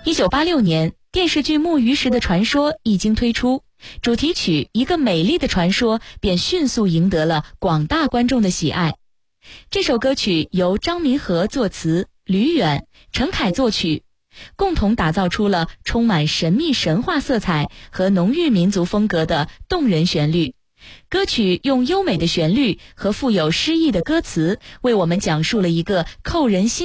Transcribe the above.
1986年，电视剧《木鱼时的传说》一经推出，主题曲《一个美丽的传说》便迅速赢得了广大观众的喜爱。这首歌曲由张民和作词，吕远、陈凯作曲，共同打造出了充满神秘神话色彩和浓郁民族风格的动人旋律。歌曲用优美的旋律和富有诗意的歌词，为我们讲述了一个扣人心